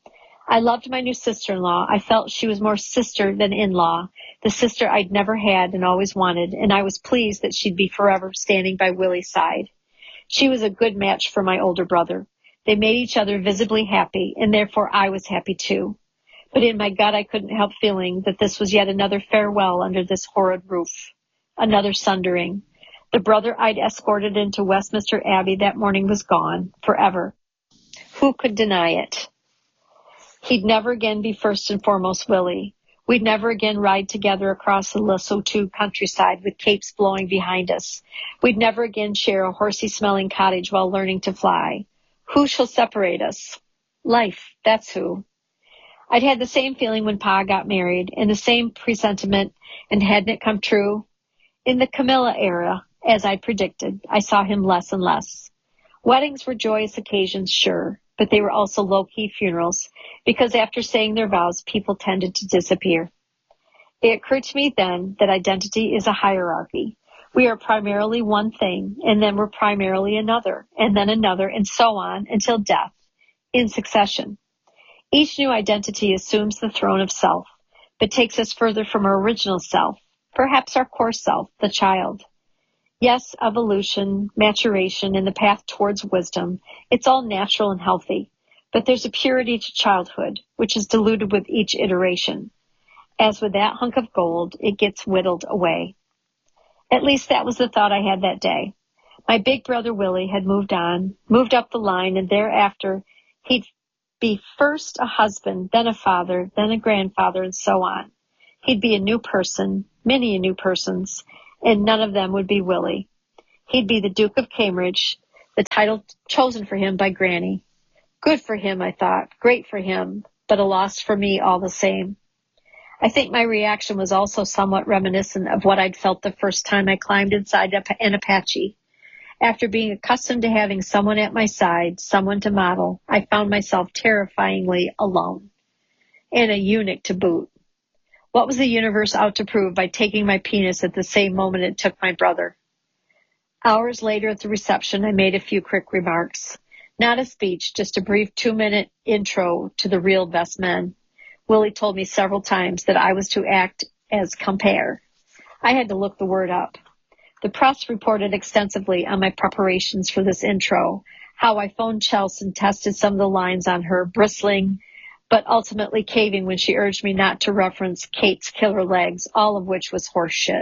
I loved my new sister-in-law. I felt she was more sister than in-law, the sister I'd never had and always wanted, and I was pleased that she'd be forever standing by Willie's side. She was a good match for my older brother. They made each other visibly happy, and therefore I was happy too. But in my gut I couldn't help feeling that this was yet another farewell under this horrid roof. Another sundering. The brother I'd escorted into Westminster Abbey that morning was gone, forever. Who could deny it? He'd never again be first and foremost Willie. We'd never again ride together across the Lesotho countryside with capes blowing behind us. We'd never again share a horsey-smelling cottage while learning to fly. Who shall separate us? Life, that's who. I'd had the same feeling when Pa got married, and the same presentiment, and hadn't it come true? In the Camilla era, as I'd predicted, I saw him less and less. Weddings were joyous occasions, sure, but they were also low-key funerals, because after saying their vows, people tended to disappear. It occurred to me then that identity is a hierarchy. We are primarily one thing, and then we're primarily another, and then another, and so on, until death, in succession. Each new identity assumes the throne of self, but takes us further from our original self, perhaps our core self, the child. Yes, evolution, maturation, and the path towards wisdom, it's all natural and healthy, but there's a purity to childhood, which is diluted with each iteration. As with that hunk of gold, it gets whittled away. At least that was the thought I had that day. My big brother Willie had moved on, moved up the line, and thereafter he'd be first a husband, then a father, then a grandfather, and so on. He'd be a new person, many new persons, and none of them would be Willie. He'd be the Duke of Cambridge, the title chosen for him by Granny. Good for him, I thought. Great for him, but a loss for me all the same. I think my reaction was also somewhat reminiscent of what I'd felt the first time I climbed inside an Apache. After being accustomed to having someone at my side, someone to model, I found myself terrifyingly alone. And a eunuch to boot. What was the universe out to prove by taking my penis at the same moment it took my brother? Hours later at the reception, I made a few quick remarks. Not a speech, just a brief two-minute intro to the real best men. Willie told me several times that I was to act as compere. I had to look the word up. The press reported extensively on my preparations for this intro, how I phoned Chelsea and tested some of the lines on her, bristling, but ultimately caving when she urged me not to reference Kate's killer legs, all of which was horse shit.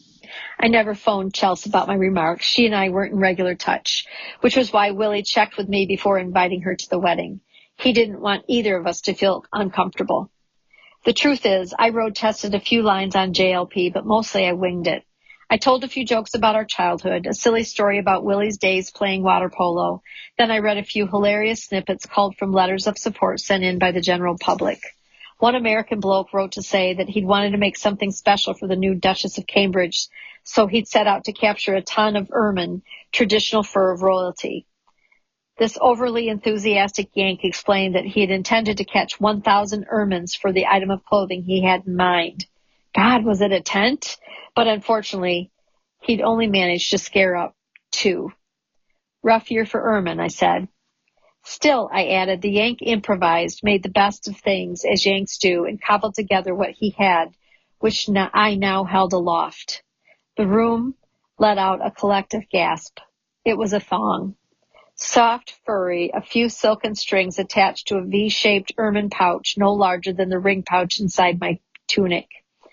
I never phoned Chelsea about my remarks. She and I weren't in regular touch, which was why Willie checked with me before inviting her to the wedding. He didn't want either of us to feel uncomfortable. The truth is, I road tested a few lines on J L P, but mostly I winged it. I told a few jokes about our childhood, a silly story about Willie's days playing water polo. Then I read a few hilarious snippets culled from letters of support sent in by the general public. One American bloke wrote to say that he'd wanted to make something special for the new Duchess of Cambridge, so he'd set out to capture a ton of ermine, traditional fur of royalty. This overly enthusiastic Yank explained that he had intended to catch one thousand ermines for the item of clothing he had in mind. God, was it a tent? But unfortunately, he'd only managed to scare up two. Rough year for ermine, I said. Still, I added, the Yank improvised, made the best of things, as Yanks do, and cobbled together what he had, which I now held aloft. The room let out a collective gasp. It was a thong. Soft, furry, a few silken strings attached to a V-shaped ermine pouch no larger than the ring pouch inside my tunic.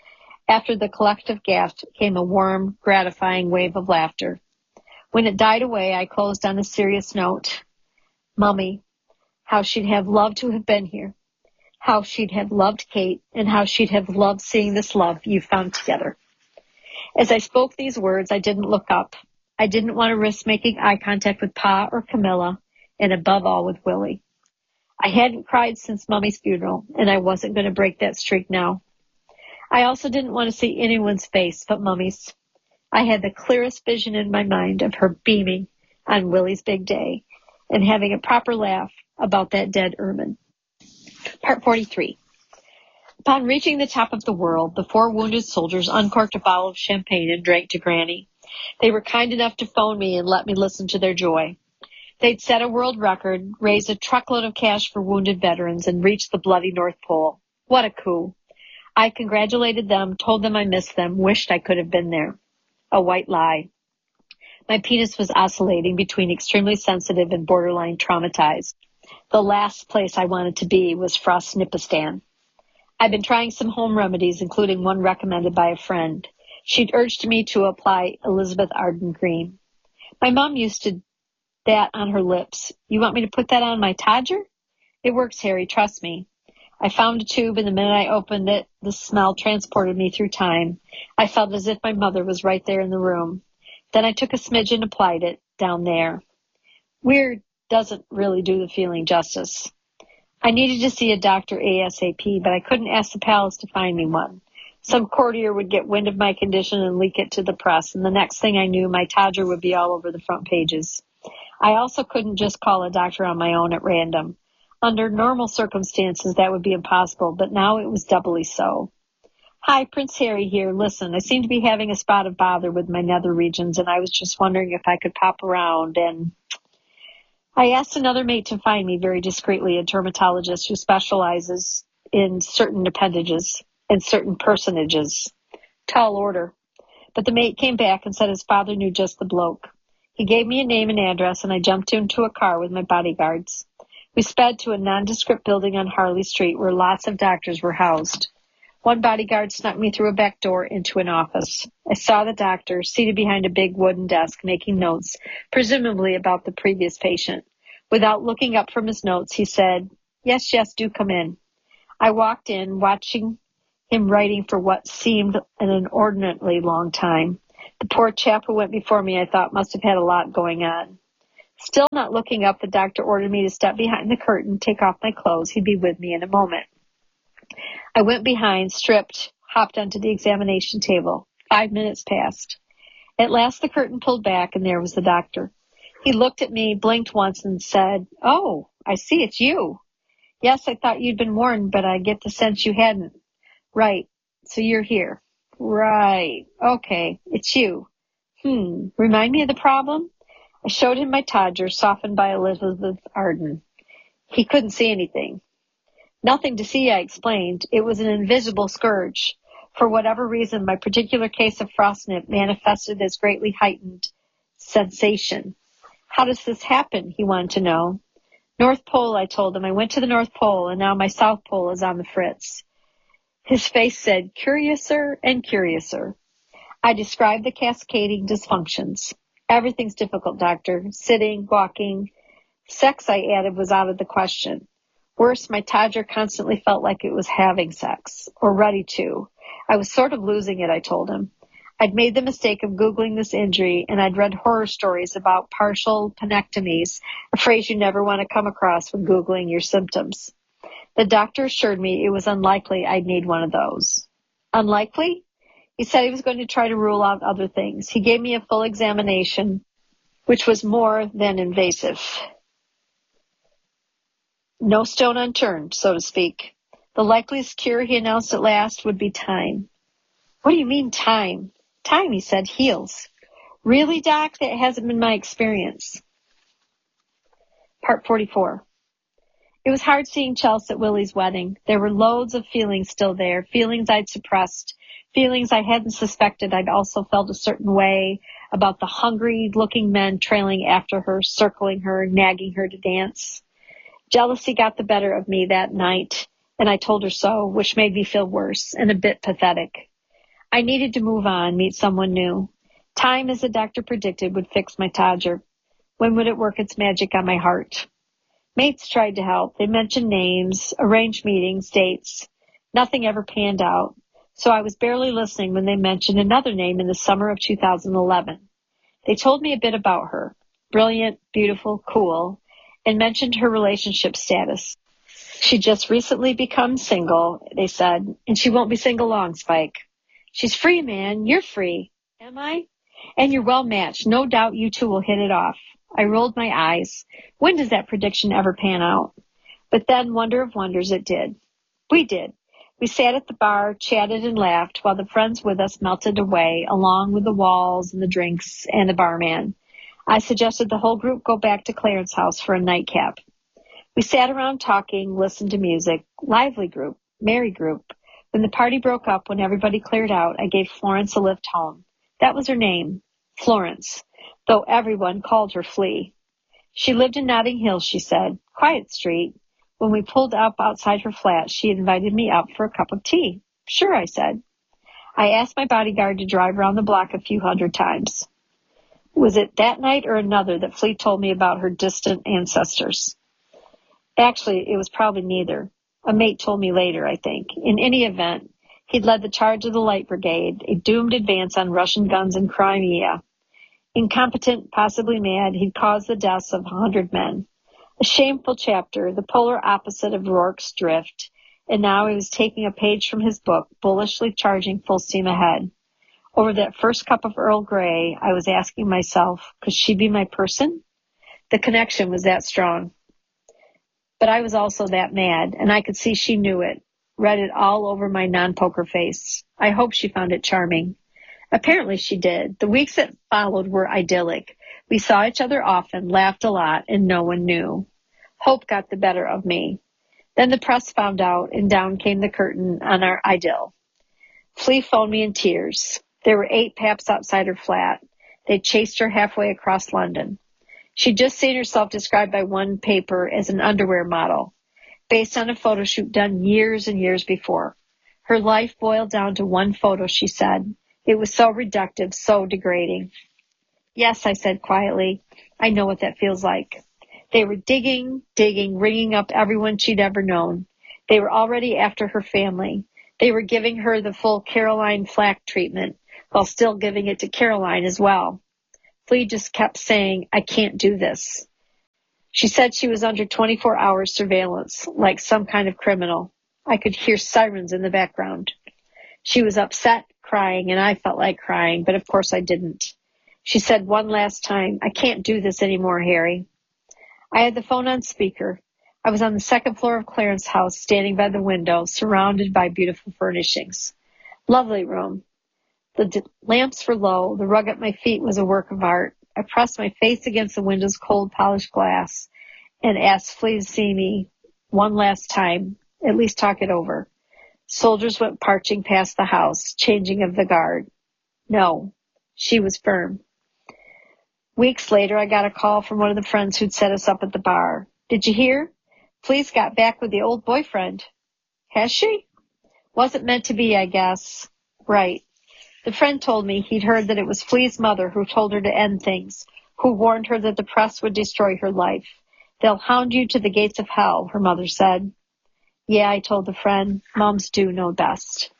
After the collective gasp came a warm, gratifying wave of laughter. When it died away, I closed on a serious note. Mummy, how she'd have loved to have been here. How she'd have loved Kate, and how she'd have loved seeing this love you found together. As I spoke these words, I didn't look up. I didn't want to risk making eye contact with Pa or Camilla, and above all with Willie. I hadn't cried since Mummy's funeral, and I wasn't going to break that streak now. I also didn't want to see anyone's face but Mummy's. I had the clearest vision in my mind of her beaming on Willie's big day and having a proper laugh about that dead ermine. Part forty-three. Upon reaching the top of the world, the four wounded soldiers uncorked a bottle of champagne and drank to Granny. They were kind enough to phone me and let me listen to their joy. They'd set a world record, raised a truckload of cash for wounded veterans, and reached the bloody North Pole. What a coup. I congratulated them, told them I missed them, wished I could have been there. A white lie. My penis was oscillating between extremely sensitive and borderline traumatized. The last place I wanted to be was Frostnipistan. I've been trying some home remedies, including one recommended by a friend. She'd urged me to apply Elizabeth Arden cream. My mom used to that on her lips. You want me to put that on my Todger? It works, Harry, trust me. I found a tube, and the minute I opened it, the smell transported me through time. I felt as if my mother was right there in the room. Then I took a smidge and applied it down there. Weird doesn't really do the feeling justice. I needed to see a doctor ASAP, but I couldn't ask the palace to find me one. Some courtier would get wind of my condition and leak it to the press, and the next thing I knew, my Todger would be all over the front pages. I also couldn't just call a doctor on my own at random. Under normal circumstances, that would be impossible, but now it was doubly so. Hi, Prince Harry here. Listen, I seem to be having a spot of bother with my nether regions, and I was just wondering if I could pop around and... I asked another mate to find me very discreetly, a dermatologist who specializes in certain appendages and certain personages. Tall order. But the mate came back and said his father knew just the bloke. He gave me a name and address, and I jumped into a car with my bodyguards. We sped to a nondescript building on Harley Street where lots of doctors were housed. One bodyguard snuck me through a back door into an office. I saw the doctor, seated behind a big wooden desk, making notes, presumably about the previous patient. Without looking up from his notes, he said, "Yes, yes, do come in." I walked in, watching him writing for what seemed an inordinately long time. The poor chap who went before me, I thought, must have had a lot going on. Still not looking up, the doctor ordered me to step behind the curtain, take off my clothes. He'd be with me in a moment. I went behind, stripped, hopped onto the examination table. Five minutes passed. At last the curtain pulled back, and there was the doctor. He looked at me, blinked once, and said, "Oh, I see it's you. Yes, I thought you'd been warned, but I get the sense you hadn't. Right, so you're here. Right, okay, it's you. Hmm, remind me of the problem?" I showed him my Todger, softened by Elizabeth Arden. He couldn't see anything. Nothing to see, I explained. It was an invisible scourge. For whatever reason, my particular case of frostnip manifested as greatly heightened sensation. How does this happen? He wanted to know. North Pole, I told him. I went to the North Pole, and now my South Pole is on the fritz. His face said, "Curiouser and curiouser." I described the cascading dysfunctions. "Everything's difficult, doctor. Sitting, walking. Sex," I added, was out of the question. Worse, my Todger constantly felt like it was having sex, or ready to. I was sort of losing it, I told him. I'd made the mistake of Googling this injury, and I'd read horror stories about partial penectomies, a phrase you never want to come across when Googling your symptoms. The doctor assured me it was unlikely I'd need one of those. Unlikely? He said he was going to try to rule out other things. He gave me a full examination, which was more than invasive. No stone unturned, so to speak. The likeliest cure, he announced at last, would be time. What do you mean time? Time, he said, heals. Really, Doc? That hasn't been my experience. Part forty-four. It was hard seeing Chelsea at Willie's wedding. There were loads of feelings still there, feelings I'd suppressed, feelings I hadn't suspected I'd also felt a certain way about the hungry-looking men trailing after her, circling her, nagging her to dance. Jealousy got the better of me that night, and I told her so, which made me feel worse and a bit pathetic. I needed to move on, meet someone new. Time, as the doctor predicted, would fix my Todger. When would it work its magic on my heart? Mates tried to help. They mentioned names, arranged meetings, dates. Nothing ever panned out, so I was barely listening when they mentioned another name in the summer of two thousand eleven. They told me a bit about her. Brilliant, beautiful, cool, and mentioned her relationship status. She'd just recently become single, they said, and she won't be single long, Spike. She's free, man. You're free. Am I? And you're well matched. No doubt you two will hit it off. I rolled my eyes. When does that prediction ever pan out? But then, wonder of wonders, it did. We did. We sat at the bar, chatted and laughed, while the friends with us melted away, along with the walls and the drinks and the barman. I suggested the whole group go back to Clarence House for a nightcap. We sat around talking, listened to music. Lively group, merry group. When the party broke up, when everybody cleared out, I gave Florence a lift home. That was her name, Florence, though everyone called her Flea. She lived in Notting Hill, she said. Quiet street. When we pulled up outside her flat, she invited me up for a cup of tea. Sure, I said. I asked my bodyguard to drive around the block a few hundred times. Was it that night or another that Flea told me about her distant ancestors? Actually, it was probably neither. A mate told me later, I think. In any event, he'd led the charge of the Light Brigade, a doomed advance on Russian guns in Crimea. Incompetent, possibly mad, he'd caused the deaths of a hundred men. A shameful chapter, the polar opposite of Rourke's drift, and now he was taking a page from his book, bullishly charging full steam ahead. Over that first cup of Earl Grey, I was asking myself, could she be my person? The connection was that strong. But I was also that mad, and I could see she knew it, read it all over my non-poker face. I hope she found it charming. Apparently she did. The weeks that followed were idyllic. We saw each other often, laughed a lot, and no one knew. Hope got the better of me. Then the press found out, and down came the curtain on our idyll. Flea phoned me in tears. There were eight paps outside her flat. They'd chased her halfway across London. She'd just seen herself described by one paper as an underwear model, based on a photo shoot done years and years before. Her life boiled down to one photo, she said. It was so reductive, so degrading. Yes, I said quietly, I know what that feels like. They were digging, digging, ringing up everyone she'd ever known. They were already after her family. They were giving her the full Caroline Flack treatment, while still giving it to Caroline as well. Flea just kept saying, I can't do this. She said she was under twenty-four hour surveillance, like some kind of criminal. I could hear sirens in the background. She was upset, crying, and I felt like crying, but of course I didn't. She said one last time, I can't do this anymore, Harry. I had the phone on speaker. I was on the second floor of Clarence's house, standing by the window, surrounded by beautiful furnishings. Lovely room. The d- lamps were low. The rug at my feet was a work of art. I pressed my face against the window's cold, polished glass and asked Flea to see me one last time, at least talk it over. Soldiers went marching past the house, changing of the guard. No, she was firm. Weeks later, I got a call from one of the friends who'd set us up at the bar. Did you hear? Flea's got back with the old boyfriend. Has she? Wasn't meant to be, I guess. Right. The friend told me he'd heard that it was Flea's mother who told her to end things, who warned her that the press would destroy her life. They'll hound you to the gates of hell, her mother said. Yeah, I told the friend. Moms do know best.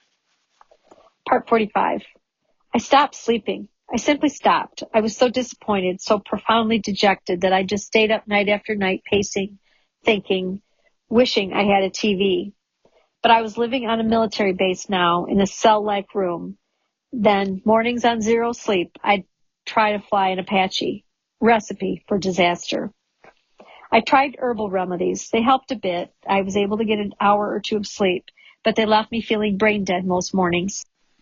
Part forty-five. I stopped sleeping. I simply stopped. I was so disappointed, so profoundly dejected that I just stayed up night after night pacing, thinking, wishing I had a T V. But I was living on a military base now in a cell-like room. Then, mornings on zero sleep, I'd try to fly an Apache. Recipe for disaster. I tried herbal remedies. They helped a bit. I was able to get an hour or two of sleep, but they left me feeling brain dead most mornings.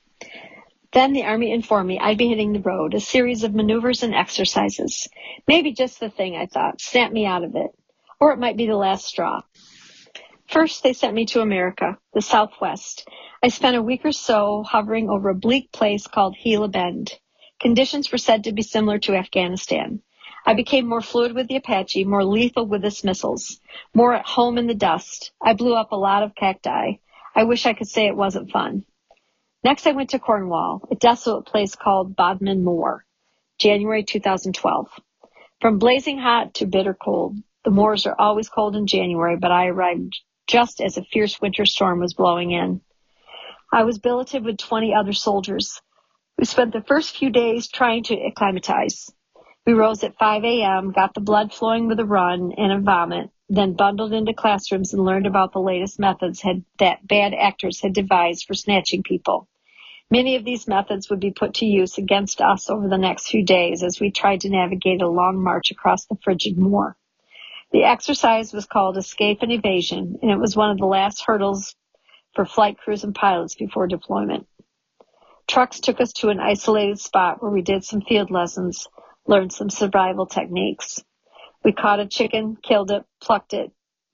Then the Army informed me I'd be hitting the road, a series of maneuvers and exercises. Maybe just the thing, I thought, snap me out of it. Or it might be the last straw. First, they sent me to America, the Southwest. I spent a week or so hovering over a bleak place called Gila Bend. Conditions were said to be similar to Afghanistan. I became more fluid with the Apache, more lethal with its missiles, more at home in the dust. I blew up a lot of cacti. I wish I could say it wasn't fun. Next, I went to Cornwall, a desolate place called Bodmin Moor, January two thousand twelve. From blazing hot to bitter cold. The moors are always cold in January, but I arrived just as a fierce winter storm was blowing in. I was billeted with twenty other soldiers. We spent the first few days trying to acclimatize. We rose at five a.m., got the blood flowing with a run and a vomit, then bundled into classrooms and learned about the latest methods had, that bad actors had devised for snatching people. Many of these methods would be put to use against us over the next few days as we tried to navigate a long march across the frigid moor. The exercise was called Escape and Evasion, and it was one of the last hurdles for flight crews and pilots before deployment. Trucks took us to an isolated spot where we did some field lessons, learned some survival techniques. We caught a chicken, killed it, plucked it,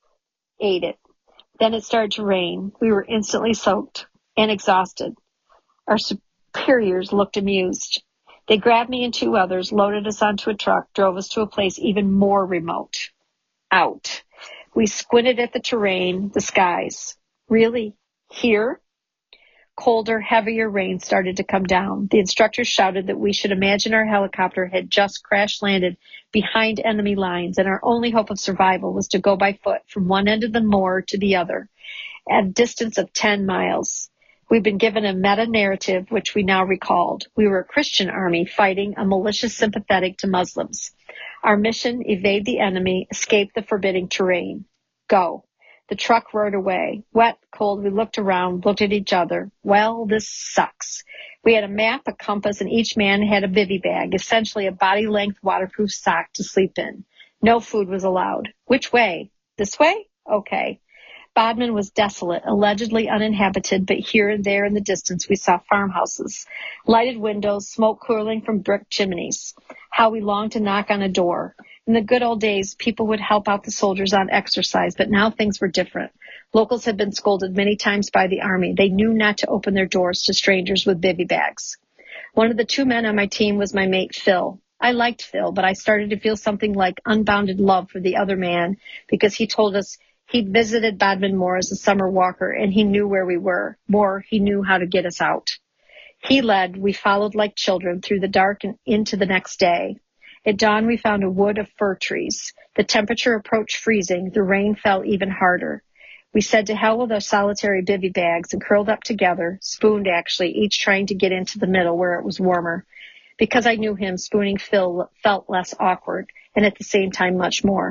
ate it. Then it started to rain. We were instantly soaked and exhausted. Our superiors looked amused. They grabbed me and two others, loaded us onto a truck, drove us to a place even more remote. Out. We squinted at the terrain, the skies. Really? Here? Colder, heavier rain started to come down. The instructor shouted that we should imagine our helicopter had just crash-landed behind enemy lines, and our only hope of survival was to go by foot from one end of the moor to the other, at a distance of ten miles. We've been given a meta-narrative, which we now recalled. We were a Christian army fighting a militia sympathetic to Muslims. Our mission, evade the enemy, escape the forbidding terrain. Go. The truck roared away. Wet, cold, we looked around, looked at each other. Well, this sucks. We had a map, a compass, and each man had a bivy bag, essentially a body-length waterproof sock to sleep in. No food was allowed. Which way? This way? Okay. Bodmin was desolate, allegedly uninhabited, but here and there in the distance we saw farmhouses, lighted windows, smoke curling from brick chimneys. How we longed to knock on a door. In the good old days, people would help out the soldiers on exercise, but now things were different. Locals had been scolded many times by the Army. They knew not to open their doors to strangers with bivy bags. One of the two men on my team was my mate, Phil. I liked Phil, but I started to feel something like unbounded love for the other man because he told us he'd visited Bodmin Moor as a summer walker, and he knew where we were. More, he knew how to get us out. He led, we followed like children through the dark and into the next day. At dawn, we found a wood of fir trees. The temperature approached freezing. The rain fell even harder. We said to hell with those solitary bivy bags and curled up together, spooned actually, each trying to get into the middle where it was warmer. Because I knew him, spooning Phil felt less awkward and at the same time much more.